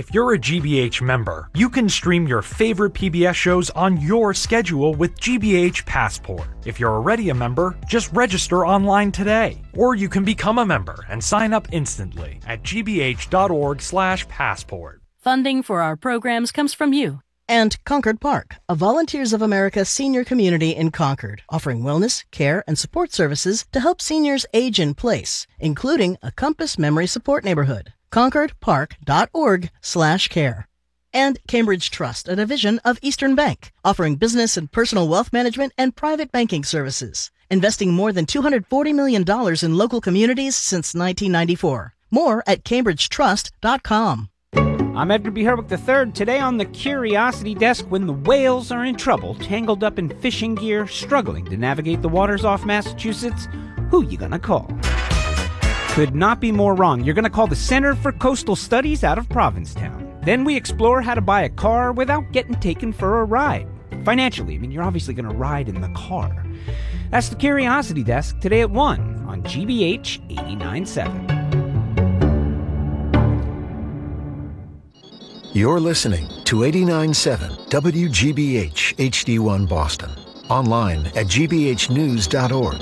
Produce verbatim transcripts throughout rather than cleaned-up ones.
If you're a G B H member, you can stream your favorite P B S shows on your schedule with G B H Passport. If you're already a member, just register online today. Or you can become a member and sign up instantly at gbh.org slash passport. Funding for our programs comes from you. And Concord Park, a Volunteers of America senior community in Concord, offering wellness, care, and support services to help seniors age in place, including a Compass Memory Support Neighborhood. concordpark.org slash care. And Cambridge Trust, a division of Eastern Bank, offering business and personal wealth management and private banking services, investing more than two hundred forty million dollars in local communities since nineteen ninety-four. More at cambridge trust dot com. I'm Edgar B. Herwick the third, today on the Curiosity Desk. When the whales are in trouble, tangled up in fishing gear, struggling to navigate the waters off Massachusetts, who you gonna call? Could not be more wrong. You're gonna call the Center for Coastal Studies out of Provincetown. Then we explore how to buy a car without getting taken for a ride. Financially, I mean, you're obviously gonna ride in the car. That's the Curiosity Desk, today at one on G B H eighty-nine point seven. You're listening to eighty-nine point seven W G B H H D one Boston. Online at g b h news dot org.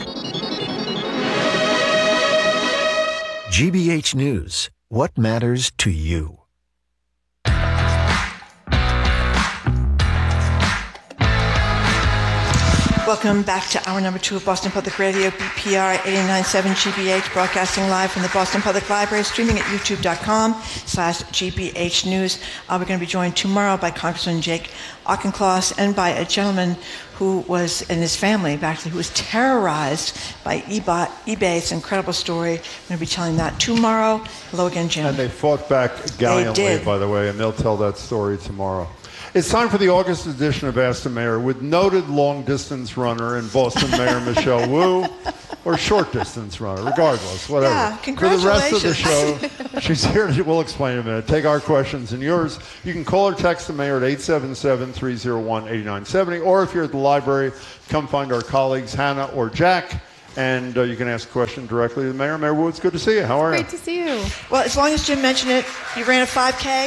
G B H News. What matters to you? Welcome back to hour number two of Boston Public Radio, B P R eighty-nine point seven G B H, broadcasting live from the Boston Public Library, streaming at youtube.com slash GBH News. Uh, we're going to be joined tomorrow by Congressman Jake Auchincloss and by a gentleman who was, and his family, actually, who was terrorized by eBay. eBay. It's an incredible story. I'm going to be telling that tomorrow. Hello again, Jim. And they fought back gallantly, by the way, and they'll tell that story tomorrow. It's time for the August edition of Ask the Mayor with noted long-distance runner and Boston Mayor Michelle Wu, or short-distance runner, regardless, whatever. Yeah, congratulations. For the rest of the show, she's here. To, we'll explain in a minute. Take our questions and yours. You can call or text the mayor at eight seven seven, three oh one, eight nine seven oh, or if you're at the library, come find our colleagues, Hannah or Jack, and uh, you can ask a question directly to the mayor. Mayor Wu, it's good to see you. How are you? Great to see you. Well, as long as Jim mentioned it, you ran a five K?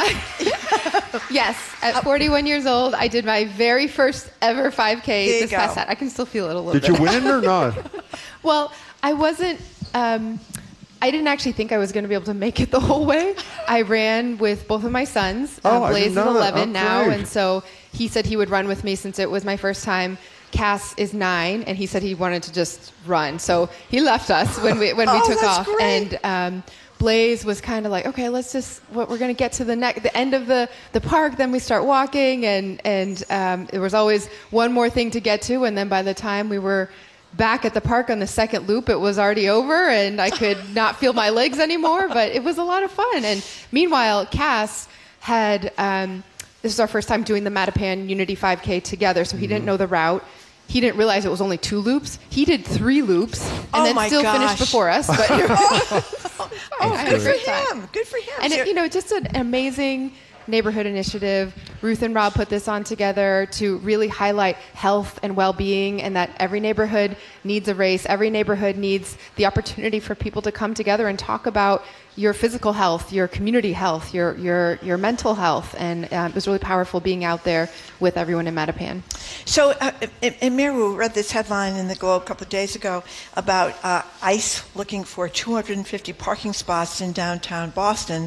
Yes, at forty-one years old, I did my very first ever five K this go. past Saturday. I can still feel it a little Did bit. you win or not? Well, I wasn't, um, I didn't actually think I was going to be able to make it the whole way. I ran with both of my sons. Oh, uh, I Blaze didn't is know that. eleven Oh, now, great. and so he said he would run with me since it was my first time. Cass is nine, and he said he wanted to just run. So he left us when we when we Oh, took that's off. great. And um, Blaze was kind of like, okay, let's just, what we're going to get to the next, the end of the, the park, then we start walking, and and um, there was always one more thing to get to, and then by the time we were back at the park on the second loop, it was already over, and I could not feel my legs anymore, but it was a lot of fun. And meanwhile, Cass had, um, this is our first time doing the Mattapan Unity five K together, so he didn't know the route. He didn't realize it was only two loops. He did three loops and Oh then my still gosh. finished before us. But Oh, I had a good for great time. him. Good for him. And it, you know, just an amazing neighborhood initiative. Ruth and Rob put this on together to really highlight health and well-being, and that every neighborhood needs a race. Every neighborhood needs the opportunity for people to come together and talk about your physical health, your community health, your your your mental health. And uh, it was really powerful being out there with everyone in Mattapan. So, uh, and Mayor Wu read this headline in the Globe a couple of days ago about uh, ICE looking for two hundred fifty parking spots in downtown Boston.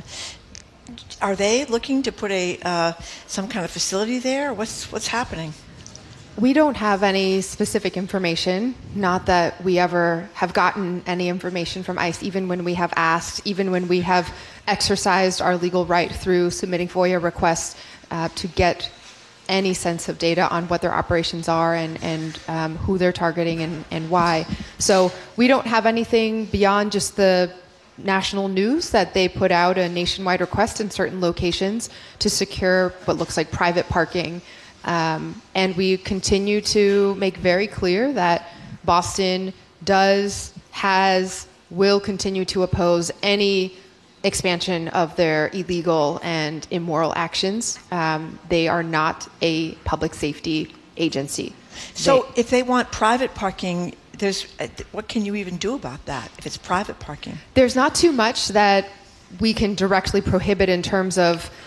Are they looking to put a uh, some kind of facility there? What's what's happening? We don't have any specific information, not that we ever have gotten any information from ICE, even when we have asked, even when we have exercised our legal right through submitting FOIA requests uh, to get any sense of data on what their operations are and, and um, who they're targeting and, and why. So we don't have anything beyond just the national news that they put out a nationwide request in certain locations to secure what looks like private parking. Um, and we continue to make very clear that Boston does, has, will continue to oppose any expansion of their illegal and immoral actions. Um, they are not a public safety agency. So They- if they want private parking, there's uh, what can you even do about that if it's private parking? There's not too much that we can directly prohibit in terms of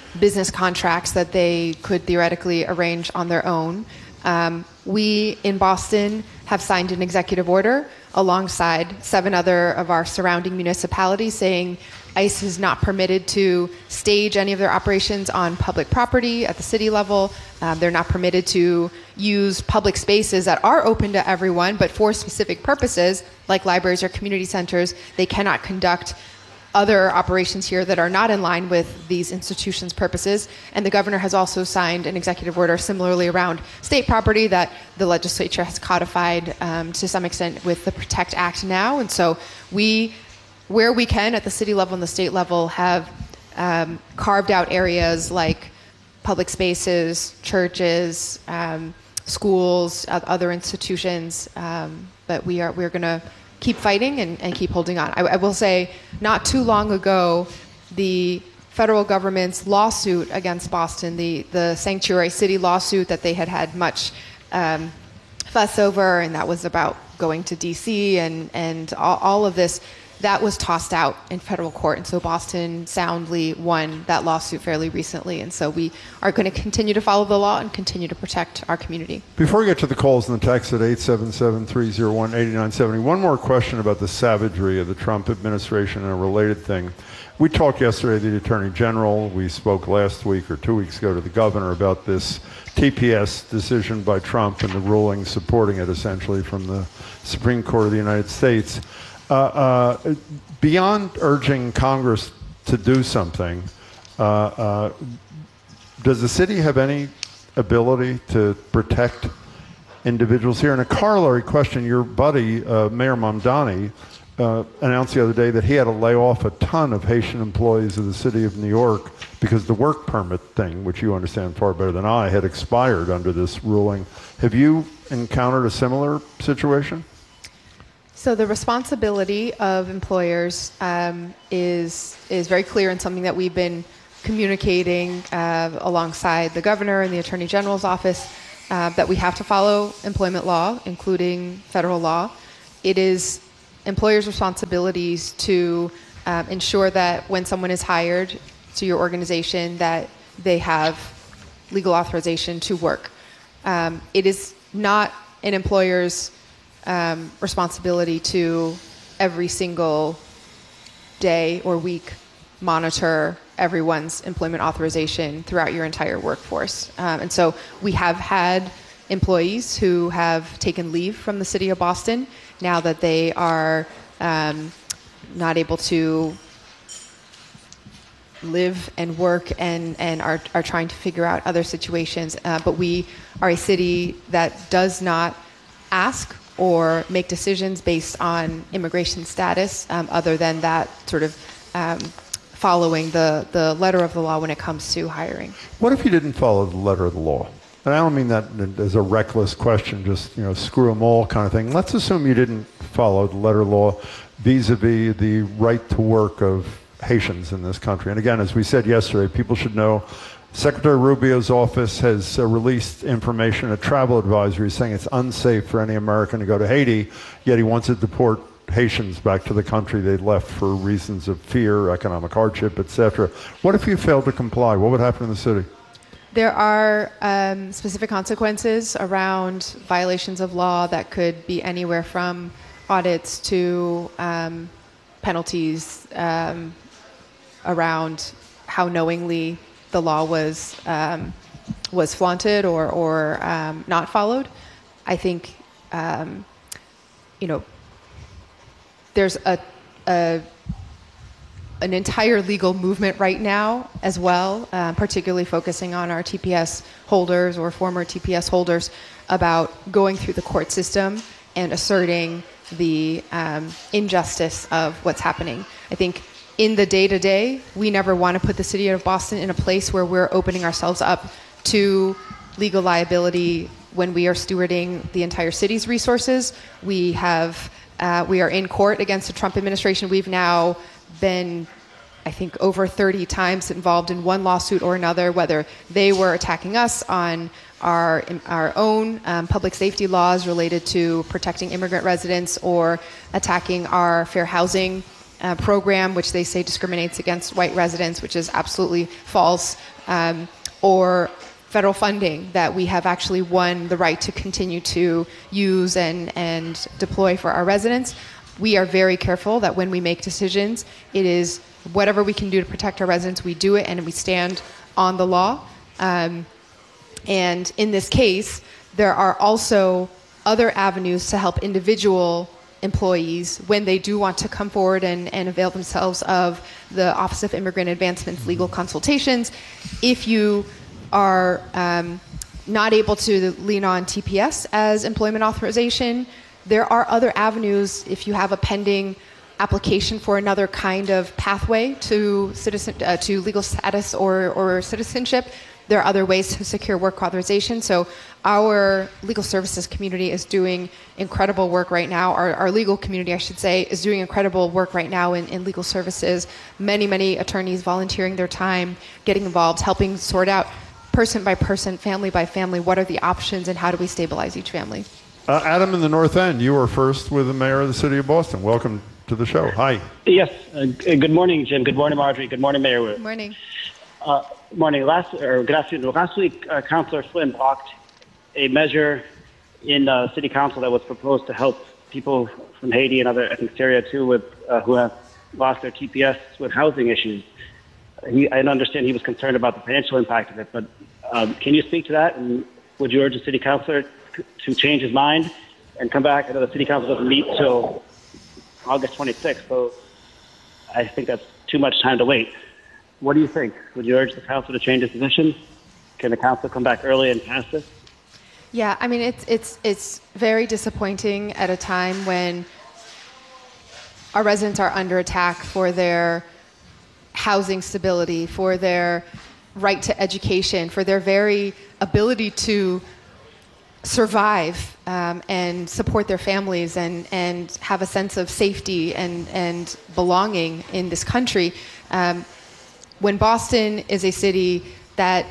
business contracts that they could theoretically arrange on their own. Um, we in Boston have signed an executive order alongside seven other of our surrounding municipalities saying ICE is not permitted to stage any of their operations on public property at the city level. Um, they're not permitted to use public spaces that are open to everyone, but for specific purposes, like libraries or community centers. They cannot conduct other operations here that are not in line with these institutions' purposes. And the governor has also signed an executive order similarly around state property that the legislature has codified um, to some extent with the PROTECT Act now. And so we, where we can at the city level and the state level, have um, carved out areas like public spaces, churches, um, schools, other institutions. Um, but we are we're going to keep fighting and, and keep holding on. I, I will say, not too long ago, the federal government's lawsuit against Boston, the, the Sanctuary City lawsuit that they had had much um, fuss over, and that was about going to D C and, and all, all of this, that was tossed out in federal court. And so Boston soundly won that lawsuit fairly recently. And so we are going to continue to follow the law and continue to protect our community. Before we get to the calls and the text at eight seven seven, three oh one, eight nine seven oh, one more question about the savagery of the Trump administration and a related thing. We talked yesterday to the Attorney General. We spoke last week or two weeks ago to the governor about this T P S decision by Trump and the ruling supporting it essentially from the Supreme Court of the United States. Uh, uh, beyond urging Congress to do something, uh, uh, does the city have any ability to protect individuals here? And a corollary question, your buddy, uh, Mayor Mamdani, uh, announced the other day that he had to lay off a ton of Haitian employees of the city of New York because the work permit thing, which you understand far better than I, had expired under this ruling. Have you encountered a similar situation? So the responsibility of employers um, is is very clear and something that we've been communicating uh, alongside the governor and the attorney general's office, uh, that we have to follow employment law, including federal law. It is employers' responsibilities to um, ensure that when someone is hired to your organization, that they have legal authorization to work. Um, it is not an employer's Um, responsibility to every single day or week monitor everyone's employment authorization throughout your entire workforce. Um, and so we have had employees who have taken leave from the city of Boston now that they are um, not able to live and work and, and are, are trying to figure out other situations. Uh, but we are a city that does not ask or make decisions based on immigration status, um, other than that sort of um, following the, the letter of the law when it comes to hiring. What if you didn't follow the letter of the law? And I don't mean that as a reckless question, just, you know, screw them all kind of thing. Let's assume you didn't follow the letter of the law vis-a-vis the right to work of Haitians in this country. And again, as we said yesterday, people should know Secretary Rubio's office has uh, released information, a travel advisory, saying it's unsafe for any American to go to Haiti, yet he wants to deport Haitians back to the country they left for reasons of fear, economic hardship, et cetera. What if you failed to comply? What would happen in the city? There are um, specific consequences around violations of law that could be anywhere from audits to um, penalties um, around how knowingly the law was um, was flaunted or or um, not followed. I think um, you know there's a, a an entire legal movement right now as well, uh, particularly focusing on our T P S holders or former T P S holders, about going through the court system and asserting the um, injustice of what's happening. I think in the day-to-day, we never want to put the city of Boston in a place where we're opening ourselves up to legal liability when we are stewarding the entire city's resources. We have, uh, we are in court against the Trump administration. We've now been, I think, over thirty times involved in one lawsuit or another, whether they were attacking us on our our own um, public safety laws related to protecting immigrant residents or attacking our fair housing uh, program, which they say discriminates against white residents, which is absolutely false, um, or federal funding that we have actually won the right to continue to use and, and deploy for our residents. We are very careful that when we make decisions, it is whatever we can do to protect our residents, we do it, and we stand on the law. Um, and in this case, there are also other avenues to help individual employees when they do want to come forward and, and avail themselves of the Office of Immigrant Advancement's legal consultations. If you are um, not able to lean on T P S as employment authorization, there are other avenues if you have a pending application for another kind of pathway to citizen uh, to legal status or, or citizenship. There are other ways to secure work authorization. So our legal services community is doing incredible work right now. Our, our legal community, I should say, is doing incredible work right now in, in legal services. Many, many attorneys volunteering their time, getting involved, helping sort out person by person, family by family, what are the options and how do we stabilize each family. Uh, Adam in the North End, you were first with the mayor of the city of Boston. Welcome to the show. Hi. Yes. Uh, good morning, Jim. Good morning, Marjorie. Good morning, Mayor Wood. Good morning. Uh, morning. Last or good afternoon. Last week, uh, Councilor Flynn blocked a measure in uh, City Council that was proposed to help people from Haiti and other ethnic Syria too, with uh, who have lost their T P S with housing issues. He, I understand he was concerned about the financial impact of it, but um, can you speak to that? And would you urge the City Councilor to change his mind and come back? I know the City Council doesn't meet till August twenty-sixth, so I think that's too much time to wait. What do you think? Would you urge the council to change its position? Can the council come back early and pass this? Yeah, I mean, it's it's it's very disappointing at a time when our residents are under attack for their housing stability, for their right to education, for their very ability to survive um, and support their families and, and have a sense of safety and, and belonging in this country. Um, when Boston is a city that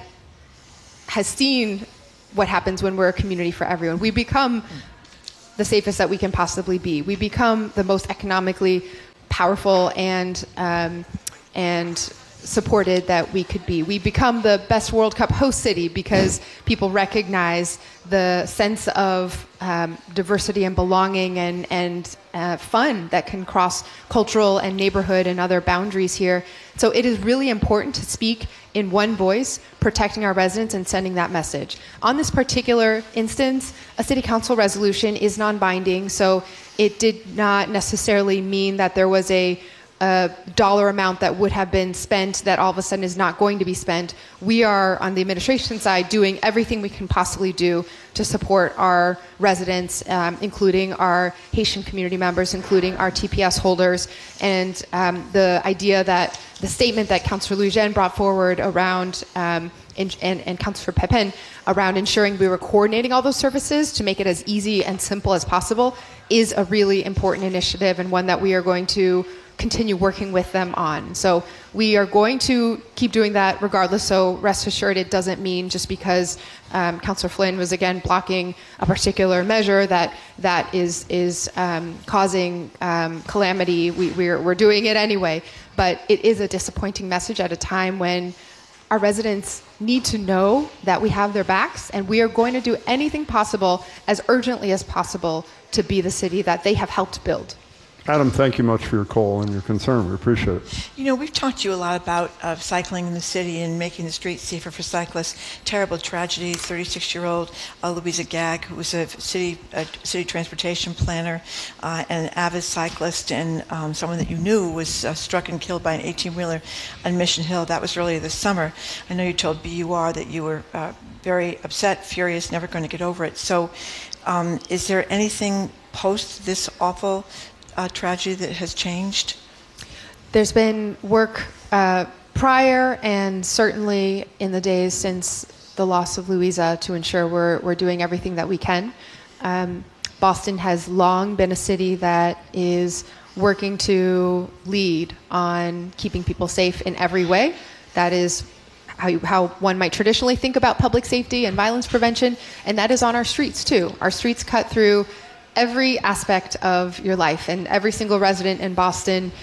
has seen what happens when we're a community for everyone, we become the safest that we can possibly be. We become the most economically powerful and um, and supported that we could be. We become the best World Cup host city because people recognize the sense of um, diversity and belonging and, and uh, fun that can cross cultural and neighborhood and other boundaries here. So it is really important to speak in one voice, protecting our residents and sending that message. On this particular instance, a city council resolution is non-binding, so it did not necessarily mean that there was a a dollar amount that would have been spent that all of a sudden is not going to be spent. We are, on the administration side, doing everything we can possibly do to support our residents, um, including our Haitian community members, including our T P S holders. And um, the idea that the statement that Councillor Lujan brought forward around, um, in, and, and Councillor Pepin, around ensuring we were coordinating all those services to make it as easy and simple as possible is a really important initiative and one that we are going to continue working with them on. So we are going to keep doing that regardless. So rest assured, it doesn't mean just because um, Councillor Flynn was again blocking a particular measure that that is is um, causing um, calamity. We, we're we're doing it anyway. But it is a disappointing message at a time when our residents need to know that we have their backs, and we are going to do anything possible as urgently as possible to be the city that they have helped build. Adam, thank you much for your call and your concern. We appreciate it. You know, we've talked to you a lot about uh, cycling in the city and making the streets safer for cyclists. Terrible tragedy, thirty-six-year-old uh, Louisa Gag, who was a city a city transportation planner uh, and an avid cyclist, and um, someone that you knew was uh, struck and killed by an eighteen-wheeler on Mission Hill. That was earlier this summer. I know you told B U R that you were uh, very upset, furious, never going to get over it. So um, is there anything post this awful Uh, tragedy that has changed? There's been work uh, prior and certainly in the days since the loss of Louisa to ensure we're, we're doing everything that we can. Um, Boston has long been a city that is working to lead on keeping people safe in every way. That is how, you, how one might traditionally think about public safety and violence prevention, and that is on our streets too. Our streets cut through every aspect of your life, and every single resident in Boston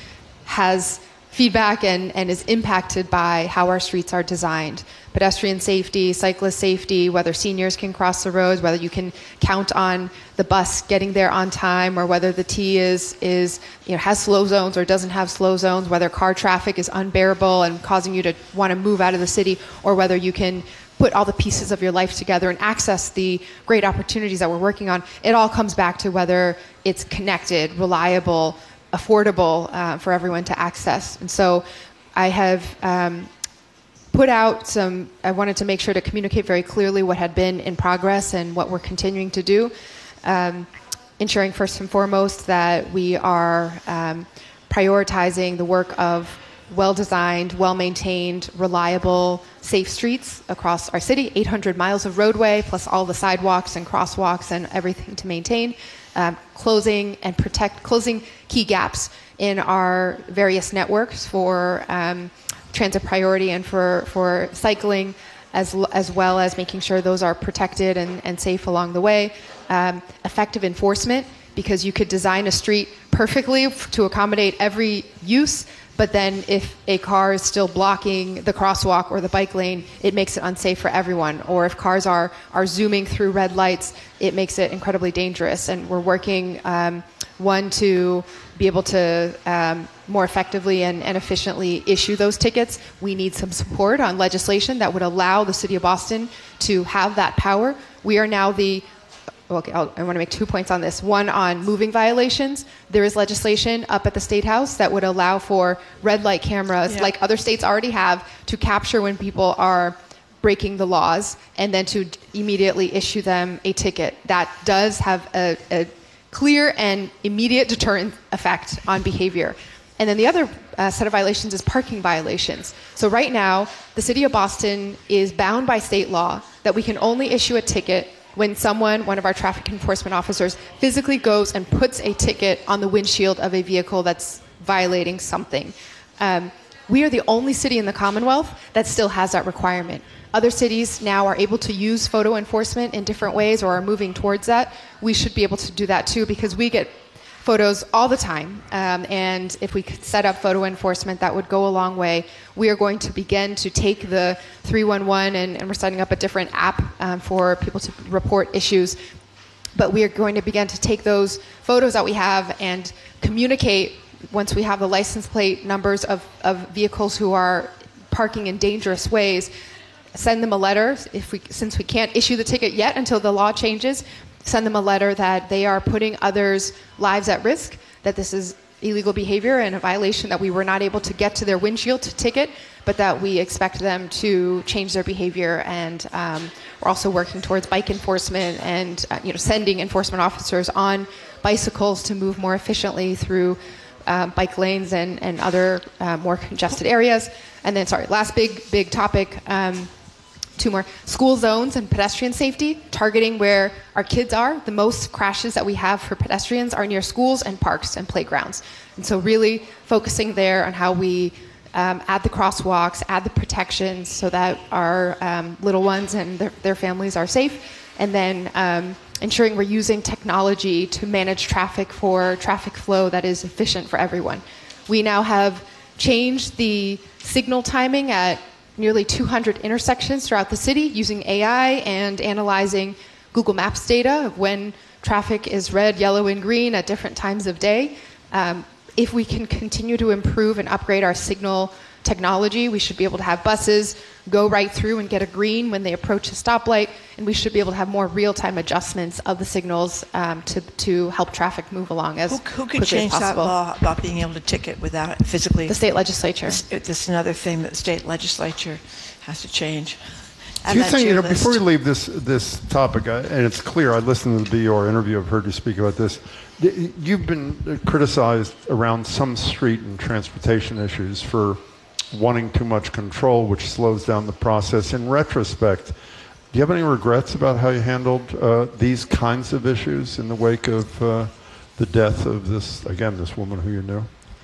has feedback and, and is impacted by how our streets are designed. Pedestrian safety, cyclist safety, whether seniors can cross the roads, whether you can count on the bus getting there on time, or whether the T is, is you know, has slow zones or doesn't have slow zones, whether car traffic is unbearable and causing you to want to move out of the city, or whether you can put all the pieces of your life together and access the great opportunities that we're working on. It all comes back to whether it's connected, reliable, affordable uh, for everyone to access. And so I have um, put out some, I wanted to make sure to communicate very clearly what had been in progress and what we're continuing to do, um, ensuring first and foremost that we are um, prioritizing the work of well-designed, well-maintained, reliable, safe streets across our city, eight hundred miles of roadway, plus all the sidewalks and crosswalks and everything to maintain, um, closing and protect, closing key gaps in our various networks for um, transit priority and for, for cycling, as, as well as making sure those are protected and, and safe along the way. Um, effective enforcement, because you could design a street perfectly to accommodate every use, but then if a car is still blocking the crosswalk or the bike lane, it makes it unsafe for everyone. Or if cars are, are zooming through red lights, it makes it incredibly dangerous. And we're working, um, one, to be able to um, more effectively and, and efficiently issue those tickets. We need some support on legislation that would allow the City of Boston to have that power. We are now the Okay, I'll, I want to make two points on this. One, on moving violations. There is legislation up at the State House that would allow for red light cameras, yeah. like other states already have, to capture when people are breaking the laws and then to immediately issue them a ticket. That does have a, a clear and immediate deterrent effect on behavior. And then the other uh, set of violations is parking violations. So right now, the City of Boston is bound by state law that we can only issue a ticket when someone, one of our traffic enforcement officers, physically goes and puts a ticket on the windshield of a vehicle that's violating something. Um, we are the only city in the Commonwealth that still has that requirement. Other cities now are able to use photo enforcement in different ways or are moving towards that. We should be able to do that too, because we get photos all the time. Um, and if we could set up photo enforcement, that would go a long way. We are going to begin to take the three one one, and, and we're setting up a different app um, for people to report issues. But we are going to begin to take those photos that we have and communicate, once we have the license plate numbers of, of vehicles who are parking in dangerous ways, send them a letter. If we, since we can't issue the ticket yet until the law changes, send them a letter that they are putting others' lives at risk, that this is illegal behavior and a violation, that we were not able to get to their windshield to ticket, but that we expect them to change their behavior. And um, we're also working towards bike enforcement and uh, you know, sending enforcement officers on bicycles to move more efficiently through uh, bike lanes and, and other uh, more congested areas. And then, sorry, last big, big topic, um, Two more. School zones and pedestrian safety, targeting where our kids are. The most crashes that we have for pedestrians are near schools and parks and playgrounds. And so really focusing there on how we um, add the crosswalks, add the protections so that our um, little ones and their, their families are safe. And then um, ensuring we're using technology to manage traffic for traffic flow that is efficient for everyone. We now have changed the signal timing at nearly two hundred intersections throughout the city using A I and analyzing Google Maps data of when traffic is red, yellow, and green at different times of day. Um, if we can continue to improve and upgrade our signal technology, we should be able to have buses go right through and get a green when they approach a stoplight, and we should be able to have more real-time adjustments of the signals um, to, to help traffic move along as who, who could quickly change as possible. that law about being able to ticket without physically? The state legislature. This, this is another thing that the state legislature has to change. Do you think, you know, before we leave this this topic, uh, and it's clear, I listened to the B O R interview, I've heard you speak about this. You've been criticized around some street and transportation issues for wanting too much control, which slows down the process. In retrospect, do you have any regrets about how you handled uh, these kinds of issues in the wake of uh, the death of this, again, this woman who you knew?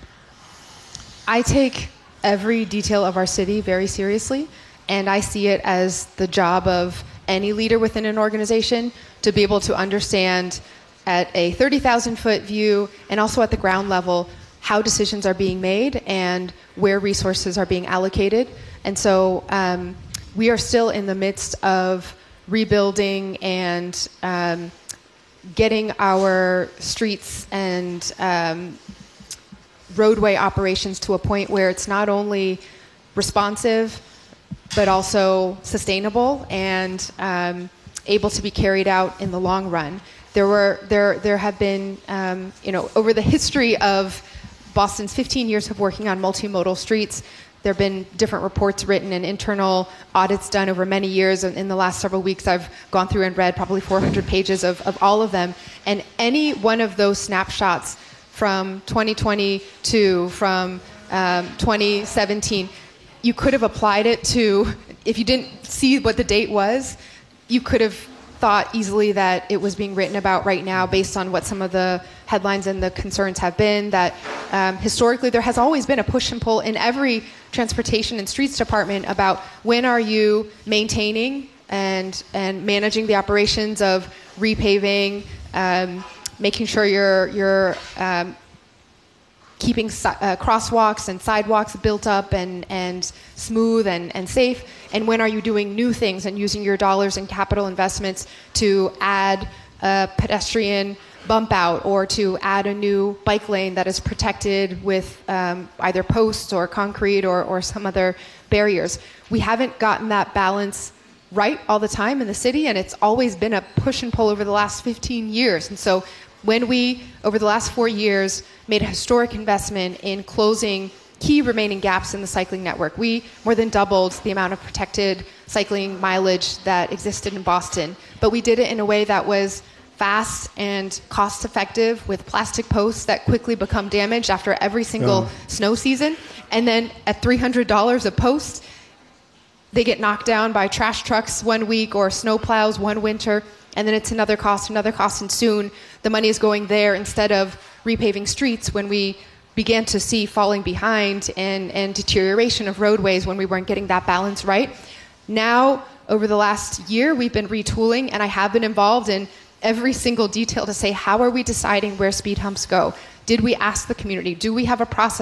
I take every detail of our city very seriously, and I see it as the job of any leader within an organization to be able to understand at a thirty thousand foot view and also at the ground level how decisions are being made and where resources are being allocated. And so um, we are still in the midst of rebuilding and um, getting our streets and um, roadway operations to a point where it's not only responsive, but also sustainable and um, able to be carried out in the long run. There were there there have been um, you know over the history of Boston's fifteen years of working on multimodal streets, there have been different reports written and internal audits done over many years. And in the last several weeks, I've gone through and read probably four hundred pages of, of all of them. And any one of those snapshots from twenty twenty-two, from um, twenty seventeen, you could have applied it to, if you didn't see what the date was, you could have thought easily that it was being written about right now based on what some of the headlines and the concerns have been, that um, historically there has always been a push and pull in every transportation and streets department about when are you maintaining and and managing the operations of repaving, um, making sure you're you're um, keeping si- uh, crosswalks and sidewalks built up and, and smooth and, and safe, and when are you doing new things and using your dollars and capital investments to add a pedestrian bump out or to add a new bike lane that is protected with um, either posts or concrete or, or some other barriers. We haven't gotten that balance right all the time in the city, and it's always been a push and pull over the last fifteen years. And so when we, over the last four years, made a historic investment in closing key remaining gaps in the cycling network, we more than doubled the amount of protected cycling mileage that existed in Boston. But we did it in a way that was fast and cost effective, with plastic posts that quickly become damaged after every single yeah. snow season. And then at three hundred dollars a post, they get knocked down by trash trucks one week or snow plows one winter. And then it's another cost, another cost, and soon the money is going there instead of repaving streets when we began to see falling behind and, and deterioration of roadways when we weren't getting that balance right. Now, over the last year, we've been retooling, and I have been involved in every single detail to say, how are we deciding where speed humps go? Did we ask the community? Do we have a process